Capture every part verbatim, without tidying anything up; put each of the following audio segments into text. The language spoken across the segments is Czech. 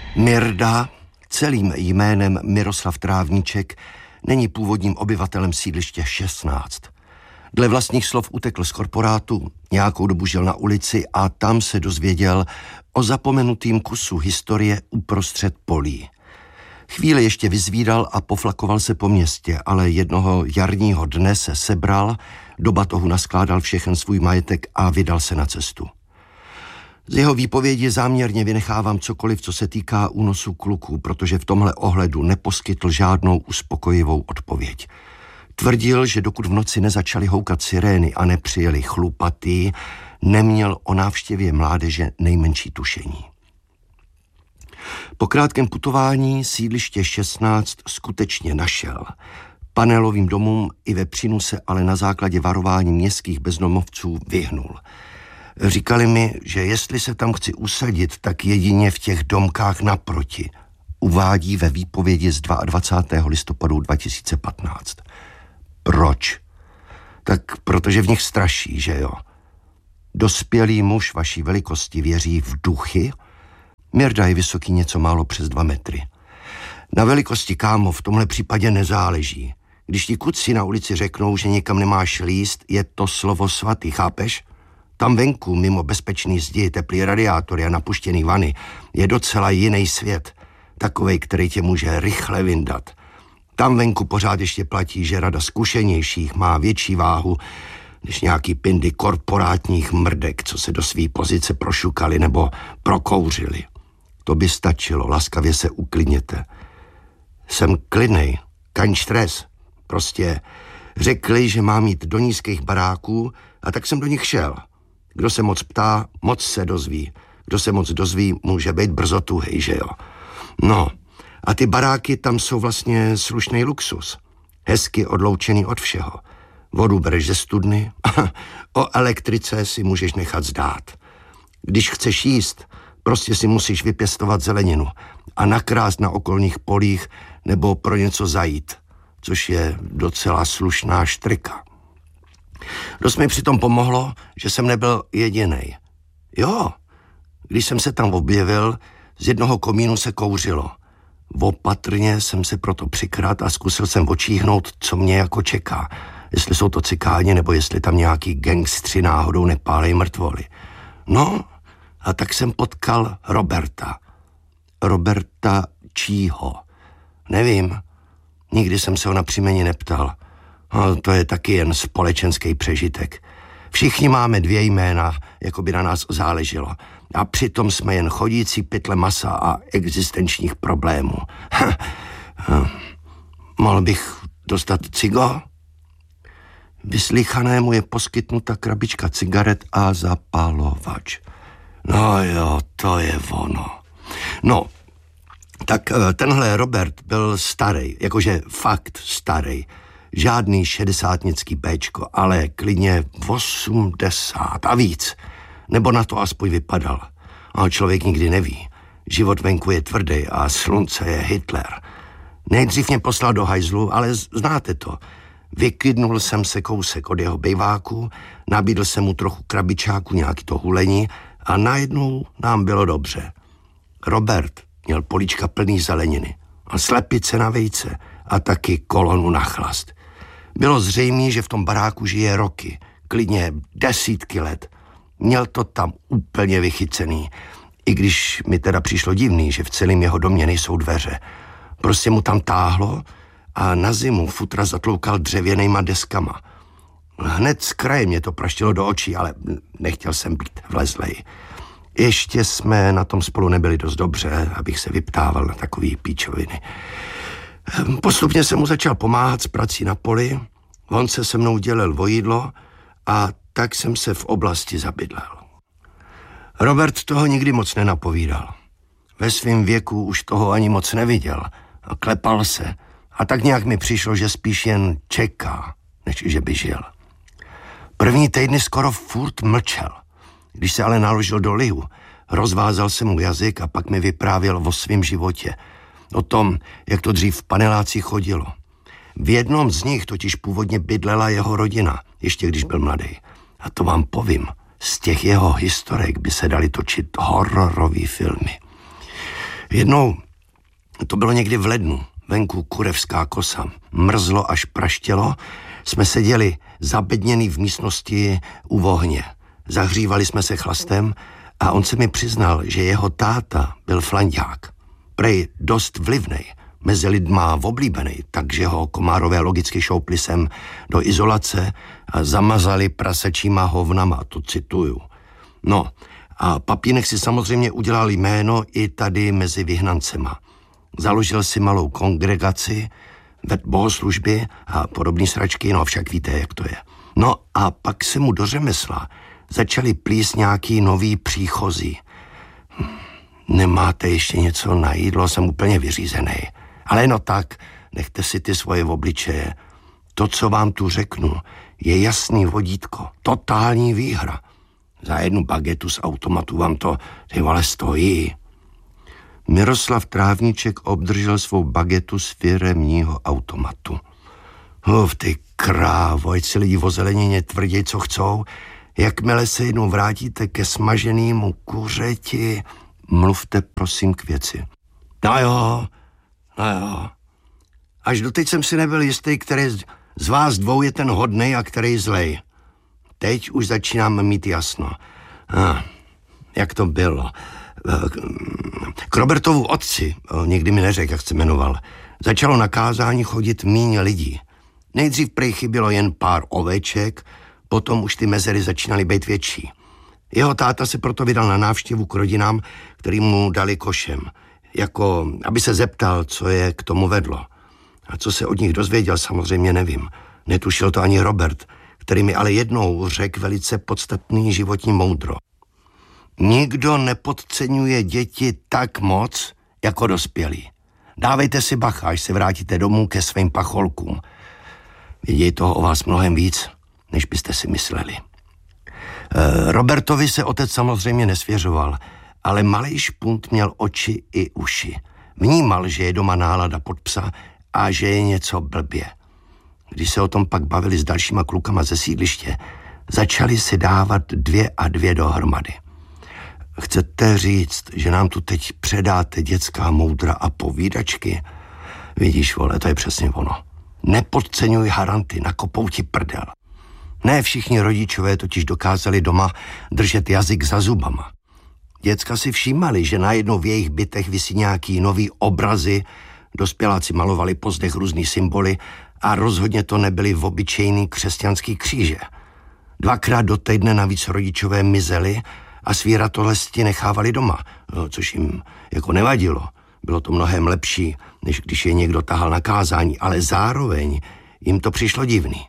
Mirda, celým jménem Miroslav Trávníček, není původním obyvatelem sídliště šestnáct. Dle vlastních slov utekl z korporátu, nějakou dobu žil na ulici a tam se dozvěděl o zapomenutým kusu historie uprostřed polí. Chvíli ještě vyzvídal a poflakoval se po městě, ale jednoho jarního dne se sebral, do batohu naskládal všechen svůj majetek a vydal se na cestu. Z jeho výpovědi záměrně vynechávám cokoliv, co se týká únosu kluků, protože v tomhle ohledu neposkytl žádnou uspokojivou odpověď. Tvrdil, že dokud v noci nezačaly houkat sirény a nepřijeli chlupatý, neměl o návštěvě mládeže nejmenší tušení. Po krátkém putování sídliště šestnáct skutečně našel. Panelovým domům i ve Přinu se ale na základě varování městských bezdomovců vyhnul. Říkali mi, že jestli se tam chci usadit, tak jedině v těch domkách naproti, uvádí ve výpovědi z dvacátého druhého listopadu dva tisíce patnáct. Proč? Tak protože v nich straší, že jo? Dospělý muž vaší velikosti věří v duchy? Mirda je vysoký něco málo přes dva metry. Na velikosti, kámo, v tomhle případě nezáleží. Když ti kuci na ulici řeknou, že někam nemáš líst, je to slovo svatý, chápeš? Tam venku, mimo bezpečný zdi, teplý radiátory a napuštěný vany, je docela jiný svět. Takovej, který tě může rychle vyndat. Tam venku pořád ještě platí, že rada zkušenějších má větší váhu než nějaký pindy korporátních mrdek, co se do svý pozice prošukali nebo prokouřili. To by stačilo, laskavě se uklidněte. Jsem klidnej, kaň stres. Prostě řekli, že mám jít do nízkých baráků a tak jsem do nich šel. Kdo se moc ptá, moc se dozví. Kdo se moc dozví, může být brzo tuhej, že jo? No, a ty baráky tam jsou vlastně slušný luxus. Hezky odloučený od všeho. Vodu bereš ze studny, o elektrice si můžeš nechat zdát. Když chceš jíst, prostě si musíš vypěstovat zeleninu a nakrást na okolních polích nebo pro něco zajít, což je docela slušná štrika. Dost mi přitom pomohlo, že jsem nebyl jedinej. Jo, když jsem se tam objevil, z jednoho komínu se kouřilo. Opatrně jsem se proto přikrát a zkusil jsem očíhnout, co mě jako čeká. Jestli jsou to cikáni, nebo jestli tam nějaký gangstři náhodou nepálej mrtvoly. No, a tak jsem potkal Roberta. Roberta čího? Nevím. Nikdy jsem se ho na příjmení neptal. No, to je taky jen společenský přežitek. Všichni máme dvě jména, jako by na nás záleželo. A přitom jsme jen chodící pytle masa a existenčních problémů. Mohl bych dostat cigo? Vyslýchanému je poskytnuta krabička cigaret a zapalovač. No jo, to je ono. No, tak tenhle Robert byl starý, jakože fakt starý. Žádný šedesátnický béčko, ale klidně osmdesát a víc. Nebo na to aspoň vypadal. Ale člověk nikdy neví. Život venku je tvrdý a slunce je Hitler. Nejdřív mě poslal do hajzlu, ale znáte to. Vykydnul jsem se kousek od jeho bejváku, nabídl jsem mu trochu krabičáku, nějaký to hulení a najednou nám bylo dobře. Robert měl políčka plný zeleniny a slepice na vejce a taky kolonu na chlast. Bylo zřejmé, že v tom baráku žije roky, klidně desítky let. Měl to tam úplně vychycený, i když mi teda přišlo divný, že v celém jeho domě nejsou dveře. Prostě mu tam táhlo a na zimu futra zatloukal dřevěnejma deskama. Hned z kraje mě to praštilo do očí, ale nechtěl jsem být vlezlej. Ještě jsme na tom spolu nebyli dost dobře, abych se vyptával na takový píčoviny. Postupně jsem mu začal pomáhat s prací na poli, on se se mnou dělil o jídlo a tak jsem se v oblasti zabydlel. Robert toho nikdy moc nenapovídal. Ve svém věku už toho ani moc neviděl a klepal se a tak nějak mi přišlo, že spíš jen čeká, než že by žil. První týdny skoro furt mlčel. Když se ale naložil do lihu, rozvázal se mu jazyk a pak mi vyprávěl o svém životě. O tom, jak to dřív v panelácích chodilo. V jednom z nich totiž původně bydlela jeho rodina, ještě když byl mladý. A to vám povím, z těch jeho historek by se daly točit hororový filmy. Jednou, to bylo někdy v lednu, venku kurevská kosa, mrzlo až praštělo, jsme seděli zabedněný v místnosti u ohně. Zahřívali jsme se chlastem a on se mi přiznal, že jeho táta byl flanďák. Prej dost vlivnej, mezi lidma oblíbený, takže ho komárové logicky šoupli sem do izolace a zamazali prasečíma hovnama, to cituju. No a Papínek si samozřejmě udělal jméno i tady mezi vyhnancema. Založil si malou kongregaci, ved bohoslužby a podobné sračky, no však víte, jak to je. No a pak se mu do řemesla začali plíst nějaký nový příchozí. Nemáte ještě něco na jídlo, jsem úplně vyřízený. Ale no tak, nechte si ty svoje obličeje. To, co vám tu řeknu, je jasný vodítko, totální výhra. Za jednu bagetu z automatu vám to, ty vole, stojí. Miroslav Trávníček obdržel svou bagetu z firemního automatu. Uf, ty krávo, ať si lidi o zelenině tvrdí, co chcou. Jakmile se jednou vrátíte ke smaženému kuřeti, mluvte prosím k věci. No jo, no jo. Až doteď jsem si nebyl jistý, který z vás dvou je ten hodnej a který zlej. Teď už začínám mít jasno. Ah, jak to bylo? K Robertovu otci, nikdy mi neřekl, jak se jmenoval, začalo na kázání chodit míň lidí. Nejdřív prej chybělo jen pár oveček, potom už ty mezery začínaly být větší. Jeho táta se proto vydal na návštěvu k rodinám, který mu dali košem, jako aby se zeptal, co je k tomu vedlo. A co se od nich dozvěděl, samozřejmě nevím. Netušil to ani Robert, který mi ale jednou řekl velice podstatný životní moudro. Nikdo nepodceňuje děti tak moc, jako dospělí. Dávejte si bacha, až se vrátíte domů ke svým pacholkům. Vědějí toho o vás mnohem víc, než byste si mysleli. E, Robertovi se otec samozřejmě nesvěřoval, ale malý špunt měl oči i uši. Vnímal, že je doma nálada pod psa a že je něco blbě. Když se o tom pak bavili s dalšíma klukama ze sídliště, začali si dávat dvě a dvě dohromady. Chcete říct, že nám tu teď předáte dětská moudra a povídačky? Vidíš, vole, to je přesně ono. Nepodceňuj haranty, nakopou ti prdel. Ne všichni rodičové totiž dokázali doma držet jazyk za zubama. Děcka si všímali, že najednou v jejich bytech visí nějaký nový obrazy, dospěláci malovali po zdech různý symboly a rozhodně to nebyly obyčejný křesťanský kříže. Dvakrát do týdne navíc rodičové mizeli a svý ratolesti nechávali doma, no, což jim jako nevadilo. Bylo to mnohem lepší, než když je někdo tahal na kázání, ale zároveň jim to přišlo divný.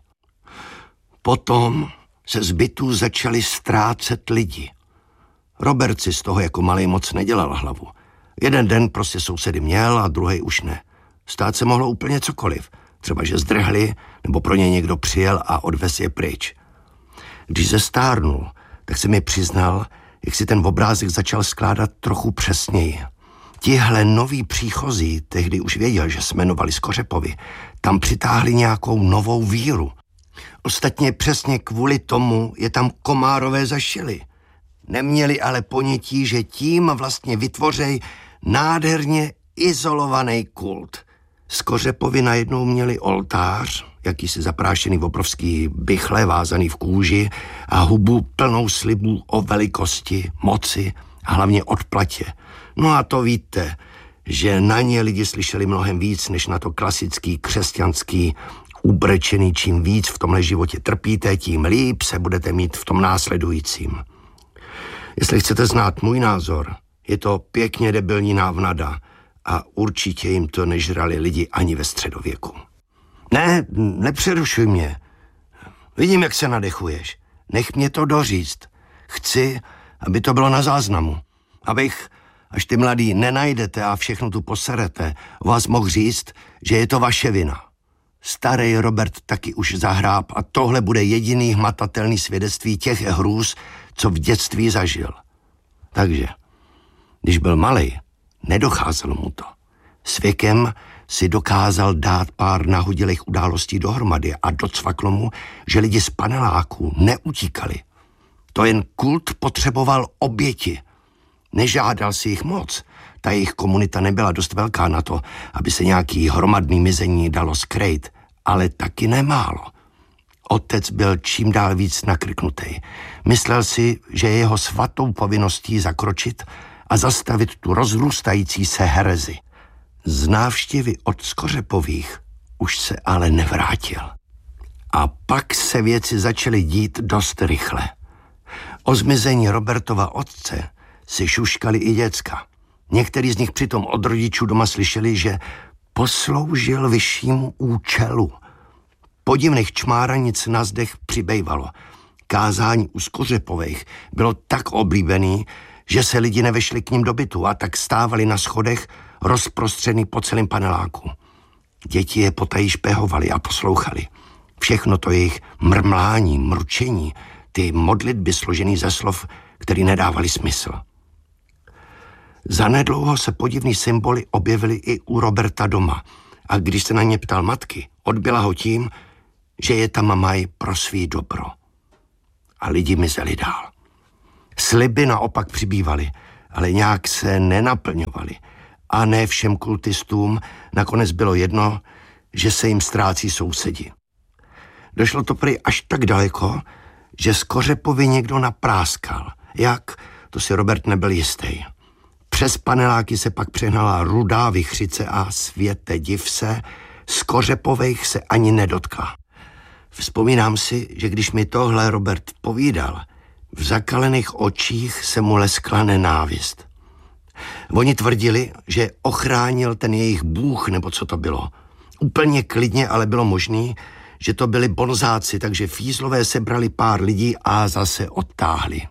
Potom se z bytů začali ztrácet lidi. Robert si z toho jako malej moc nedělal hlavu. Jeden den prostě sousedy měl a druhý už ne. Stát se mohlo úplně cokoliv. Třeba, že zdrhli, nebo pro ně někdo přijel a odvez je pryč. Když zestárnul, tak se mi přiznal, jak si ten obrázek začal skládat trochu přesněji. Tihle noví příchozí, tehdy už věděl, že se jmenovali Skořepovi, tam přitáhli nějakou novou víru. Ostatně přesně kvůli tomu je tam komárové zašili. Neměli ale ponětí, že tím vlastně vytvořej nádherně izolovaný kult. Skořepovi najednou měli oltář, jakýsi zaprášený obrovský bychle vázaný v kůži a hubu plnou slibů o velikosti, moci a hlavně odplatě. No a to víte, že na ně lidi slyšeli mnohem víc, než na to klasický křesťanský ubrečený, čím víc v tomhle životě trpíte, tím líp se budete mít v tom následujícím. Jestli chcete znát můj názor, je to pěkně debilní návnada a určitě jim to nežrali lidi ani ve středověku. Ne, nepřerušuj mě. Vidím, jak se nadechuješ. Nech mě to doříct. Chci, aby to bylo na záznamu. Abych, až ty mladý nenajdete a všechno tu poserete, vás mohl říct, že je to vaše vina. Starý Robert taky už zahráb a tohle bude jediný hmatatelný svědectví těch hrůz, co v dětství zažil. Takže, když byl malej, nedocházelo mu to. S věkem si dokázal dát pár nahodilých událostí dohromady a docvaklo mu, že lidi z paneláků neutíkali. To jen kult potřeboval oběti. Nežádal si jich moc, ta jejich komunita nebyla dost velká na to, aby se nějaký hromadný mizení dalo skrýt, ale taky nemálo. Otec byl čím dál víc nakrknutý. Myslel si, že je jeho svatou povinností zakročit a zastavit tu rozrůstající se herezi. Z návštěvy od Skořepových už se ale nevrátil. A pak se věci začaly dít dost rychle. O zmizení Robertova otce si šuškali i děcka. Některý z nich přitom od rodičů doma slyšeli, že posloužil vyššímu účelu. Podivných čmáranic na zdech přibývalo. Kázání u Skořepových bylo tak oblíbený, že se lidi nevešli k ním do bytu a tak stávali na schodech rozprostřený po celém paneláku. Děti je potají špehovali a poslouchali. Všechno to jejich mrmlání, mručení, ty modlitby složený ze slov, který nedávali smysl. Zanedlouho se podivný symboly objevily i u Roberta doma a když se na ně ptal matky, odbyla ho tím, že je tam mají pro svý dobro. A lidi mizeli dál. Sliby naopak přibývaly, ale nějak se nenaplňovaly. A ne všem kultistům nakonec bylo jedno, že se jim ztrácí sousedi. Došlo to prý až tak daleko, že Skořepovi někdo napráskal. Jak? To si Robert nebyl jistý. Přes paneláky se pak přehnala rudá vichřice a světe div se, Skořepových se ani nedotkla. Vzpomínám si, že když mi tohle Robert povídal, v zakalených očích se mu leskla nenávist. Oni tvrdili, že ochránil ten jejich bůh, nebo co to bylo. Úplně klidně, ale bylo možný, že to byli bonzáci, takže fízlové sebrali pár lidí a zase odtáhli.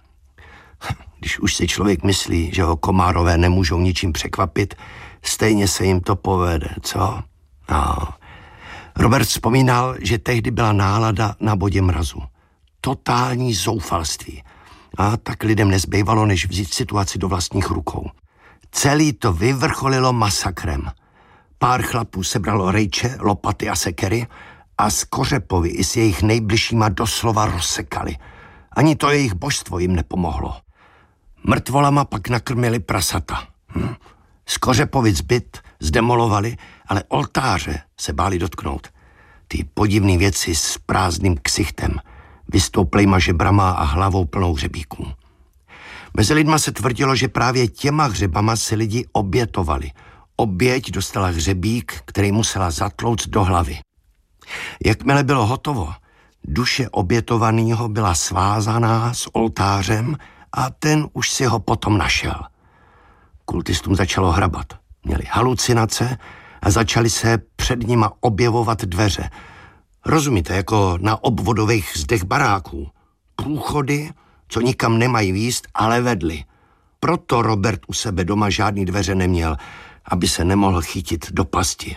Když už si člověk myslí, že ho komárové nemůžou ničím překvapit, stejně se jim to povede, co? No. Robert vzpomínal, že tehdy byla nálada na bodě mrazu. Totální zoufalství. A tak lidem nezbývalo, než vzít situaci do vlastních rukou. Celý to vyvrcholilo masakrem. Pár chlapů sebralo rejče, lopaty a sekery a Skořepovi i s jejich nejbližšíma doslova rozsekali. Ani to jejich božstvo jim nepomohlo. Mrtvolama pak nakrmili prasata. Hm. Skořepovic byt zdemolovali, ale oltáře se báli dotknout. Ty podivné věci s prázdným ksichtem, vystouplejma žebrama a hlavou plnou hřebíků. Mezi lidma se tvrdilo, že právě těma hřebama se lidi obětovali. Oběť dostala hřebík, který musela zatlouct do hlavy. Jakmile bylo hotovo, duše obětovaného byla svázaná s oltářem a ten už si ho potom našel. Kultistům začalo hrabat. Měli halucinace a začali se před nima objevovat dveře. Rozumíte, jako na obvodových zdech baráků. Průchody, co nikam nemají výst, ale vedli. Proto Robert u sebe doma žádný dveře neměl, aby se nemohl chytit do pasti.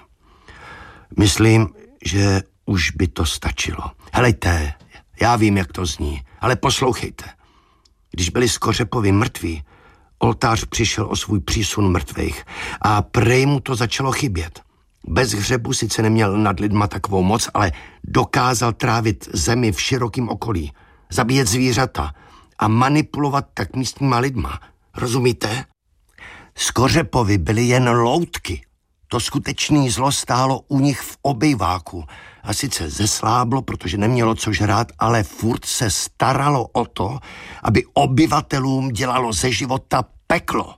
Myslím, že už by to stačilo. Helejte, já vím, jak to zní, ale poslouchejte. Když byli Skořepovi mrtví, oltář přišel o svůj přísun mrtvých a prej mu to začalo chybět. Bez hřebu sice neměl nad lidma takovou moc, ale dokázal trávit zemi v širokém okolí, zabíjet zvířata a manipulovat tak místníma lidma. Rozumíte? Skořepovi byly jen loutky. To skutečný zlo stálo u nich v obejváku. A sice zesláblo, protože nemělo co žrát, ale furt se staralo o to, aby obyvatelům dělalo ze života peklo.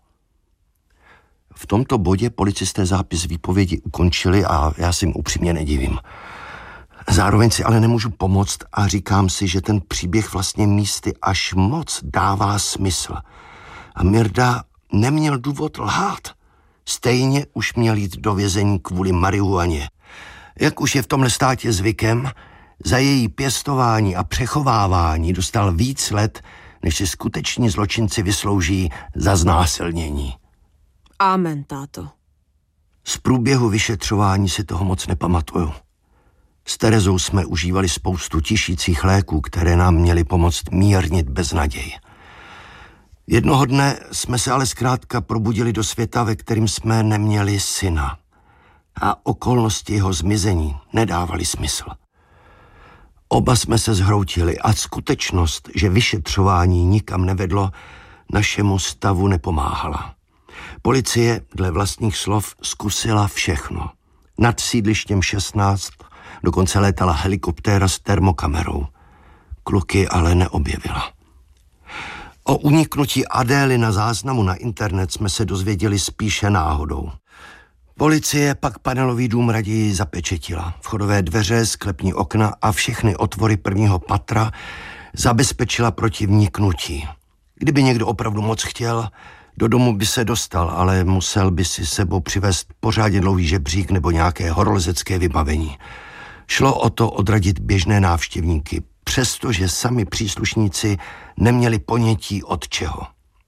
V tomto bodě policisté zápis výpovědi ukončili a já si jim upřímně nedivím. Zároveň si ale nemůžu pomoct a říkám si, že ten příběh vlastně místy až moc dává smysl. A Mirda neměl důvod lhát. Stejně už měl jít do vězení kvůli marihuaně. Jak už je v tomhle státě zvykem, za její pěstování a přechovávání dostal víc let, než si skuteční zločinci vyslouží za znásilnění. Amen, táto. Z průběhu vyšetřování si toho moc nepamatuju. S Terezou jsme užívali spoustu tišících léků, které nám měly pomoct mírnit beznaděj. Jednoho dne jsme se ale zkrátka probudili do světa, ve kterým jsme neměli syna. A okolnosti jeho zmizení nedávaly smysl. Oba jsme se zhroutili a skutečnost, že vyšetřování nikam nevedlo, našemu stavu nepomáhala. Policie dle vlastních slov zkusila všechno. Nad sídlištěm šestnáct dokonce létala helikoptéra s termokamerou. Kluky ale neobjevila. O uniknutí Adély na záznamu na internet jsme se dozvěděli spíše náhodou. Policie pak panelový dům raději zapečetila. Vchodové dveře, sklepní okna a všechny otvory prvního patra zabezpečila proti vniknutí. Kdyby někdo opravdu moc chtěl, do domu by se dostal, ale musel by si sebou přivést pořádně dlouhý žebřík nebo nějaké horolezecké vybavení. Šlo o to odradit běžné návštěvníky, přestože sami příslušníci neměli ponětí od čeho.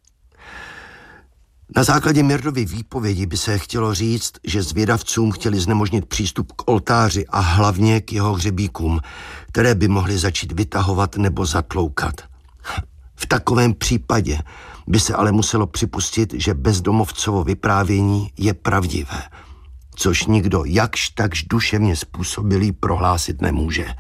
Na základě Mirdovy výpovědi by se chtělo říct, že zvědavcům chtěli znemožnit přístup k oltáři a hlavně k jeho hřebíkům, které by mohli začít vytahovat nebo zatloukat. V takovém případě by se ale muselo připustit, že bezdomovcovo vyprávění je pravdivé, což nikdo jakž takž duševně způsobilý prohlásit nemůže.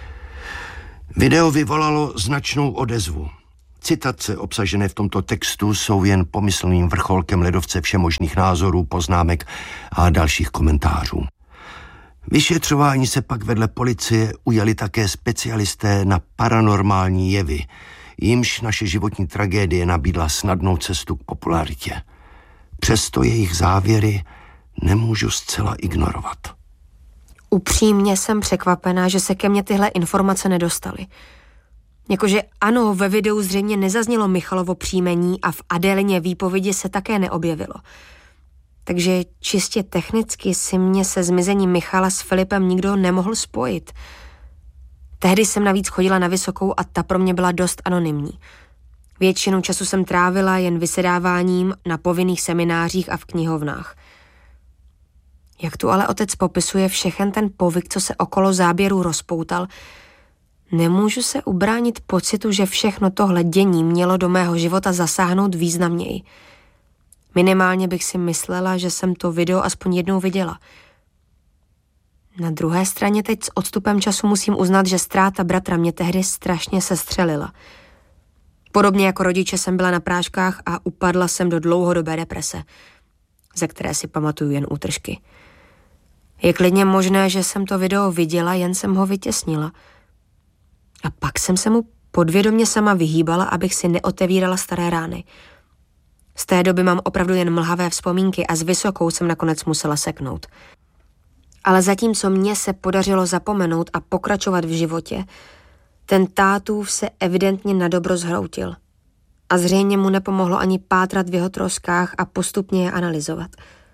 Video vyvolalo značnou odezvu. Citace obsažené v tomto textu jsou jen pomyslným vrcholkem ledovce všemožných názorů, poznámek a dalších komentářů. Vyšetřování se pak vedle policie ujali také specialisté na paranormální jevy, jimž naše životní tragédie nabídla snadnou cestu k popularitě. Přesto jejich závěry nemůžu zcela ignorovat. Upřímně jsem překvapená, že se ke mně tyhle informace nedostaly. Jakože ano, ve videu zřejmě nezaznělo Michalovo příjmení a v Adélině výpovědi se také neobjevilo. Takže čistě technicky si mě se zmizením Michala s Filipem nikdo nemohl spojit. Tehdy jsem navíc chodila na vysokou a ta pro mě byla dost anonymní. Většinu času jsem trávila jen vysedáváním na povinných seminářích a v knihovnách. Jak tu ale otec popisuje všechen ten povyk, co se okolo záběru rozpoutal, nemůžu se ubránit pocitu, že všechno tohle dění mělo do mého života zasáhnout významněji. Minimálně bych si myslela, že jsem to video aspoň jednou viděla. Na druhé straně teď s odstupem času musím uznat, že ztráta bratra mě tehdy strašně sestřelila. Podobně jako rodiče jsem byla na práškách a upadla jsem do dlouhodobé deprese, ze které si pamatuju jen útržky. Je klidně možné, že jsem to video viděla, jen jsem ho vytěsnila. A pak jsem se mu podvědomě sama vyhýbala, abych si neotevírala staré rány. Z té doby mám opravdu jen mlhavé vzpomínky a s vysokou jsem nakonec musela seknout. Ale zatímco mně se podařilo zapomenout a pokračovat v životě, ten tátův se evidentně nadobro zhroutil. A zřejmě mu nepomohlo ani pátrat v jeho troskách a postupně je analyzovat.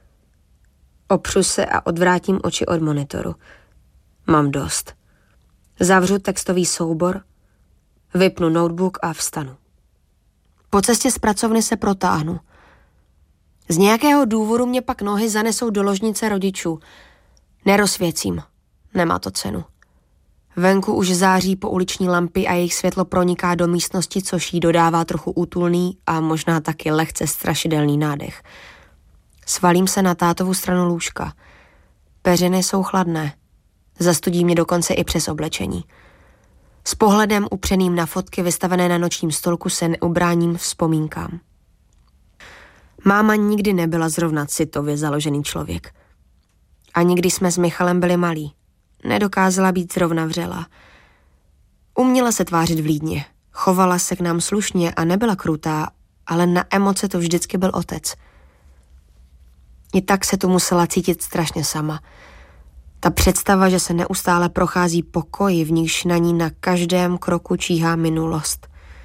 Opřu se a odvrátím oči od monitoru. Mám dost. Zavřu textový soubor, vypnu notebook a vstanu. Po cestě z pracovny se protáhnu. Z nějakého důvodu mě pak nohy zanesou do ložnice rodičů. Nerozsvěcím. Nemá to cenu. Venku už září pouliční lampy a jejich světlo proniká do místnosti, což jí dodává trochu útulný a možná taky lehce strašidelný nádech. Svalím se na tátovu stranu lůžka. Peřiny jsou chladné. Zastudí mě dokonce i přes oblečení. S pohledem upřeným na fotky vystavené na nočním stolku se neubráním vzpomínkám. Máma nikdy nebyla zrovna citově založený člověk. Ani když jsme s Michalem byli malí. Nedokázala být zrovna vřelá. Uměla se tvářit vlídně. Chovala se k nám slušně a nebyla krutá, ale na emoce to vždycky byl otec. I tak se tu musela cítit strašně sama. Ta představa, že se neustále prochází pokoji, v nichž na ní na každém kroku číhá minulost.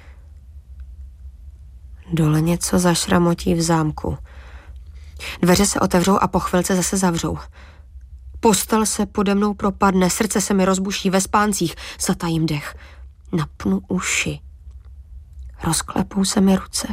Dole něco zašramotí v zámku. Dveře se otevřou a po chvilce zase zavřou. Postel se pode mnou propadne, srdce se mi rozbuší ve spáncích, zatajím dech. Napnu uši. Rozklepou se mi ruce.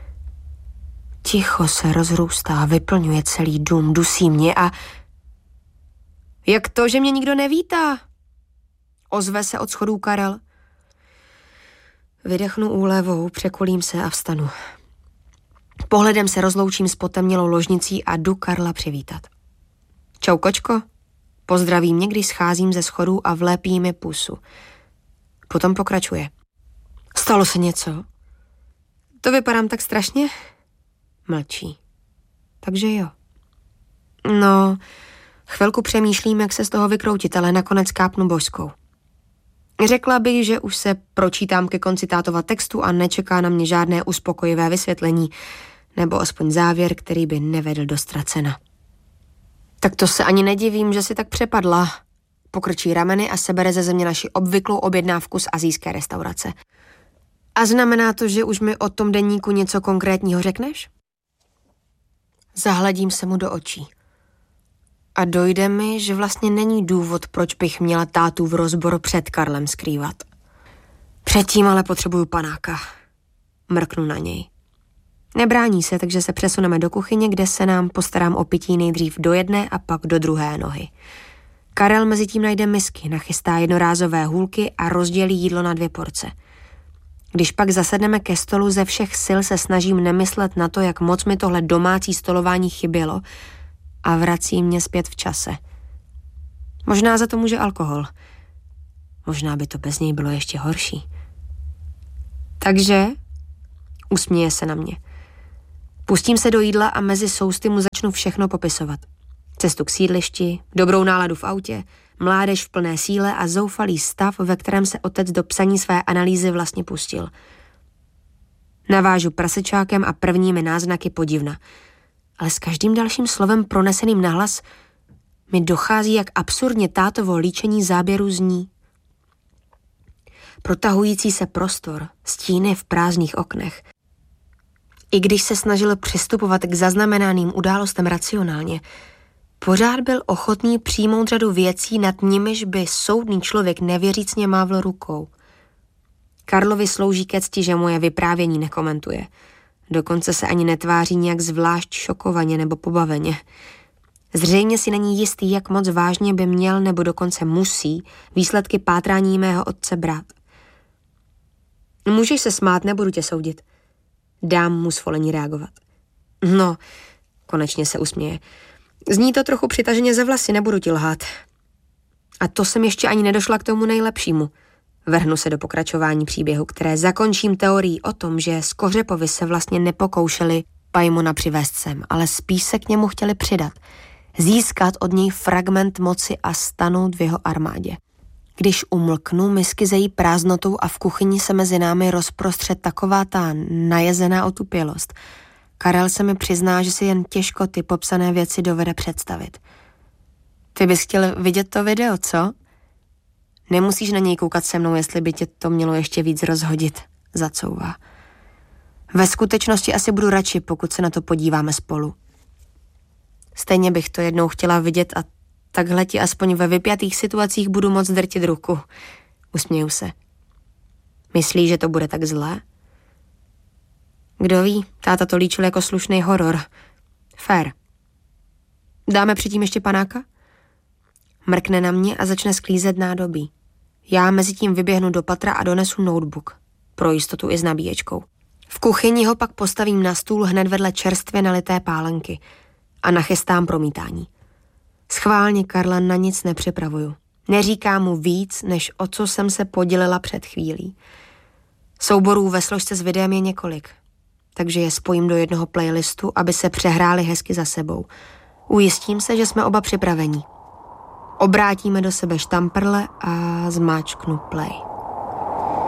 Ticho se rozrůstá, vyplňuje celý dům, dusí mě a... Jak to, že mě nikdo nevítá? Ozve se od schodů Karel. Vydechnu úlevou, překulím se a vstanu. Pohledem se rozloučím s potemnělou ložnicí a jdu Karla přivítat. Čau, kočko. Pozdraví mě, když scházím ze schodů a vlepí mi pusu. Potom pokračuje. Stalo se něco? To vypadám tak strašně? Mlčí. takže jo. No, chvilku přemýšlím, jak se z toho vykroutit, ale nakonec kápnu božskou. Řekla bych, že už se pročítám ke konci tátova textu a nečeká na mě žádné uspokojivé vysvětlení, nebo aspoň závěr, který by nevedl do ztracena. Tak to se ani nedivím, že si tak přepadla. Pokrčí rameny a sebere ze země naši obvyklou objednávku z asijské restaurace. A znamená to, že už mi o tom deníku něco konkrétního řekneš? Zahledím se mu do očí. A dojde mi, že vlastně není důvod, proč bych měla tátu v rozbor před Karlem skrývat. Předtím ale potřebuju panáka. Mrknu na něj. Nebrání se, takže se přesuneme do kuchyně, kde se nám postarám o pití nejdřív do jedné a pak do druhé nohy. Karel mezi tím najde misky, nachystá jednorázové hůlky a rozdělí jídlo na dvě porce. Když pak zasedneme ke stolu, ze všech sil se snažím nemyslet na to, jak moc mi tohle domácí stolování chybělo a vrací mě zpět v čase. Možná za to může alkohol. Možná by to bez něj bylo ještě horší. Takže usměje se na mě. Pustím se do jídla a mezi sousty mu začnu všechno popisovat. Cestu k sídlišti, dobrou náladu v autě, mládež v plné síle a zoufalý stav, ve kterém se otec do psaní své analýzy vlastně pustil. Navážu prasečákem a prvními náznaky podivna. Ale s každým dalším slovem proneseným nahlas mi dochází, jak absurdně tátovo líčení záběru zní. Protahující se prostor, stíny v prázdných oknech. I když se snažil přistupovat k zaznamenaným událostem racionálně, pořád byl ochotný přijmout řadu věcí, nad nimiž by soudný člověk nevěřícně mávl rukou. Karlovi slouží ke cti, že moje vyprávění nekomentuje. Dokonce se ani netváří nějak zvlášť šokovaně nebo pobaveně. Zřejmě si není jistý, jak moc vážně by měl nebo dokonce musí výsledky pátrání mého otce brát. Můžeš se smát, nebudu tě soudit. Dám mu svolení reagovat. No, konečně se usměje. Zní to trochu přitaženě ze vlasy, nebudu ti lhát. A to jsem ještě ani nedošla k tomu nejlepšímu. Vrhnu se do pokračování příběhu, které zakončím teorií o tom, že z Kořepovi se vlastně nepokoušeli Pajmona přivést sem, ale spíš se k němu chtěli přidat. Získat od něj fragment moci a stanout v jeho armádě. Když umlknu, misky zejí prázdnotou a v kuchyni se mezi námi rozprostře taková ta najezená otupělost. Karel se mi přizná, že si jen těžko ty popsané věci dovede představit. Ty bys chtěl vidět to video, co? Nemusíš na něj koukat se mnou, jestli by tě to mělo ještě víc rozhodit, zacouvá. Ve skutečnosti asi budu radši, pokud se na to podíváme spolu. Stejně bych to jednou chtěla vidět a takhle ti aspoň ve vypjatých situacích budu moc drtit ruku. Usměju se. Myslíš, že to bude tak zlé? Kdo ví, táta to líčil jako slušný horor. Fér. Dáme předtím ještě panáka? Mrkne na mě a začne sklízet nádobí. Já mezi tím vyběhnu do patra a donesu notebook. Pro jistotu i s nabíječkou. V kuchyni ho pak postavím na stůl hned vedle čerstvě nalité pálenky a nachystám promítání. Schválně Karla na nic nepřipravuju. Neříkám mu víc, než o co jsem se podělila před chvílí. Souborů ve složce s videem je několik, takže je spojím do jednoho playlistu, aby se přehráli hezky za sebou. Ujistím se, že jsme oba připraveni. Obrátíme do sebe štamprle a zmáčknu play.